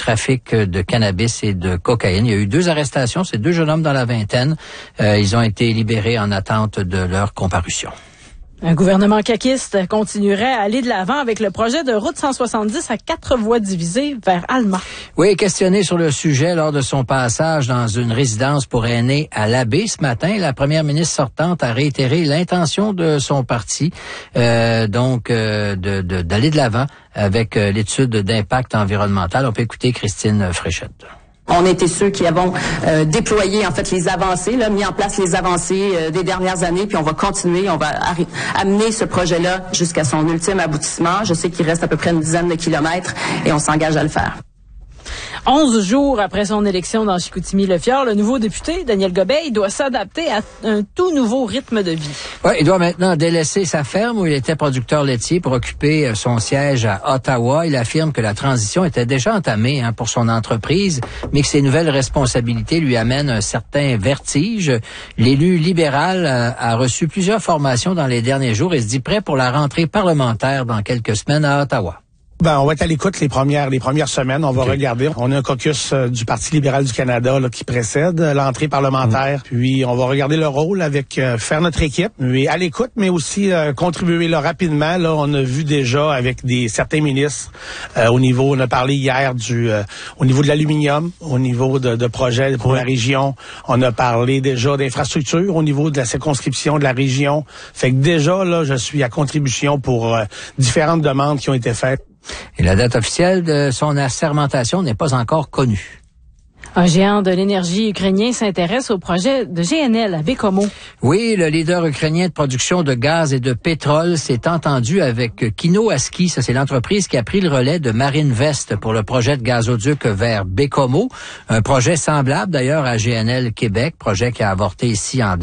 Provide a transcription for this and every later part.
trafic de cannabis et de cocaïne. Il y a eu 2 arrestations, c'est 2 jeunes hommes dans la vingtaine. Ils ont été libérés en attente de leur comparution. Un gouvernement caquiste continuerait à aller de l'avant avec le projet de route 170 à 4 voies divisées vers Alma. Oui, questionné sur le sujet lors de son passage dans une résidence pour aînés à l'Abbé ce matin, la première ministre sortante a réitéré l'intention de son parti, d'aller de l'avant avec l'étude d'impact environnemental. On peut écouter Christine Fréchette. On était ceux qui avons déployé en fait les avancées, mis en place les avancées des dernières années, puis on va continuer, on va amener ce projet-là jusqu'à son ultime aboutissement. Je sais qu'il reste à peu près une dizaine de kilomètres et on s'engage à le faire. 11 jours après son élection dans Chicoutimi-Le-Fjord, le nouveau député, Daniel Gobeil, doit s'adapter à un tout nouveau rythme de vie. Oui, il doit maintenant délaisser sa ferme où il était producteur laitier pour occuper son siège à Ottawa. Il affirme que la transition était déjà entamée pour son entreprise, mais que ses nouvelles responsabilités lui amènent un certain vertige. L'élu libéral a reçu plusieurs formations dans les derniers jours et se dit prêt pour la rentrée parlementaire dans quelques semaines à Ottawa. On va être à l'écoute les premières semaines. On va regarder. On a un caucus du Parti libéral du Canada qui précède l'entrée parlementaire. Puis on va regarder le rôle avec faire notre équipe, mais à l'écoute, mais aussi contribuer rapidement. On a vu déjà avec certains ministres au niveau, on a parlé hier au niveau de l'aluminium, au niveau de projets pour la région. On a parlé déjà d'infrastructures au niveau de la circonscription de la région. Fait que déjà je suis à contribution pour différentes demandes qui ont été faites. Et la date officielle de son assermentation n'est pas encore connue. Un géant de l'énergie ukrainien s'intéresse au projet de GNL à Baie-Comeau. Oui, le leader ukrainien de production de gaz et de pétrole s'est entendu avec Kinoaski. Ça, c'est l'entreprise qui a pris le relais de Marinvest pour le projet de gazoduc vers Baie-Comeau. Un projet semblable d'ailleurs à GNL Québec, projet qui a avorté ici en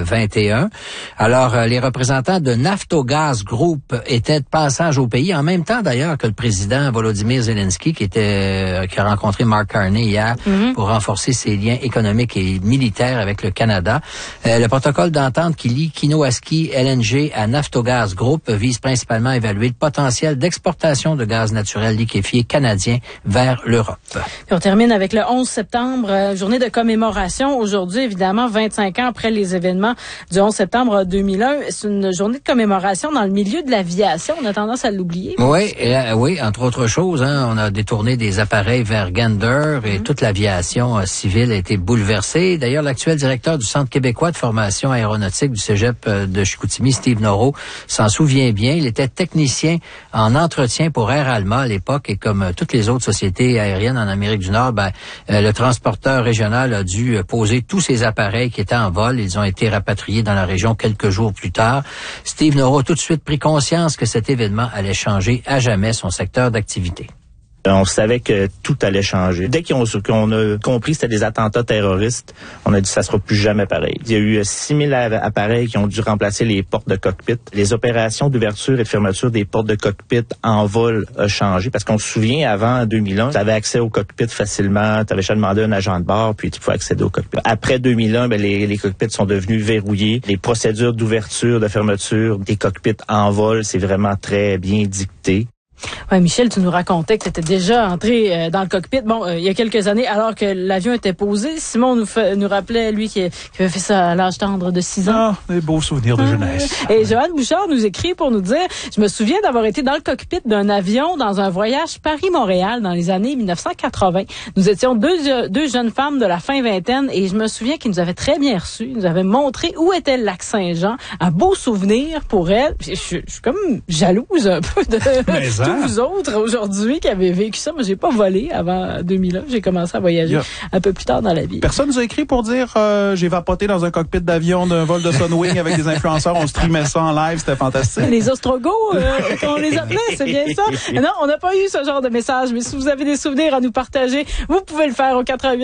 2021. Alors, les représentants de Naftogaz Group étaient de passage au pays, en même temps d'ailleurs que le président Volodymyr Zelensky qui a rencontré Mark Carney hier. Pour renforcer ses liens économiques et militaires avec le Canada. Le protocole d'entente qui lie Kinoaski LNG à Naftogaz Group vise principalement à évaluer le potentiel d'exportation de gaz naturel liquéfié canadien vers l'Europe. Et on termine avec le 11 septembre, journée de commémoration. Aujourd'hui, évidemment, 25 ans après les événements du 11 septembre 2001. C'est une journée de commémoration dans le milieu de l'aviation. On a tendance à l'oublier. Oui, entre autres choses, on a détourné des appareils vers Gander et toute l'aviation civile a été bouleversée. D'ailleurs, l'actuel directeur du Centre québécois de formation aéronautique du Cégep de Chicoutimi, Steve Norreau, s'en souvient bien. Il était technicien en entretien pour Air Alma à l'époque et comme toutes les autres sociétés aériennes en Amérique du Nord, le transporteur régional a dû poser tous ses appareils qui étaient en vol. Ils ont été rapatriés dans la région quelques jours plus tard. Steve Norreau a tout de suite pris conscience que cet événement allait changer à jamais son secteur d'activité. On savait que tout allait changer. Dès qu'on a compris que c'était des attentats terroristes, on a dit ça sera plus jamais pareil. Il y a eu 6000 appareils qui ont dû remplacer les portes de cockpit. Les opérations d'ouverture et de fermeture des portes de cockpit en vol ont changé parce qu'on se souvient avant 2001, tu avais accès au cockpit facilement, tu avais juste demandé un agent de bord puis tu pouvais accéder au cockpit. Après 2001, les cockpits sont devenus verrouillés. Les procédures d'ouverture, de fermeture des cockpits en vol, c'est vraiment très bien dicté. Ouais, Michel, tu nous racontais que tu étais déjà entré dans le cockpit. Il y a quelques années, alors que l'avion était posé. Simon nous rappelait, lui, qui avait fait ça à l'âge tendre de 6 ans. Ah, des beaux souvenirs de jeunesse. Et Joanne Bouchard nous écrit pour nous dire, je me souviens d'avoir été dans le cockpit d'un avion dans un voyage Paris-Montréal dans les années 1980. Nous étions deux jeunes femmes de la fin vingtaine et je me souviens qu'ils nous avaient très bien reçus. Ils nous avaient montré où était le lac Saint-Jean. Un beau souvenir pour elles. Je suis comme jalouse un peu de tous vous autres aujourd'hui qui avez vécu ça. Moi, j'ai pas volé avant 2001. J'ai commencé à voyager un peu plus tard dans la vie. Personne nous a écrit pour dire j'ai vapoté dans un cockpit d'avion d'un vol de Sunwing avec des influenceurs. On streamait ça en live. C'était fantastique. Les Ostrogos, on les appelait, c'est bien ça. Non, on n'a pas eu ce genre de message. Mais si vous avez des souvenirs à nous partager, vous pouvez le faire au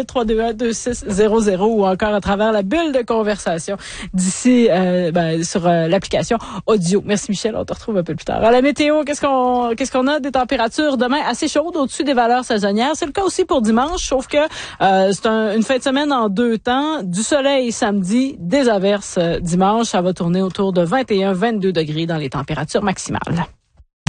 88-321-2600 ou encore à travers la bulle de conversation d'ici sur l'application audio. Merci Michel, on te retrouve un peu plus tard. À la météo, qu'est-ce qu'on a? Des températures demain assez chaudes au-dessus des valeurs saisonnières. C'est le cas aussi pour dimanche, sauf que c'est une fin de semaine en deux temps. Du soleil samedi, des averses dimanche. Ça va tourner autour de 21-22 degrés dans les températures maximales.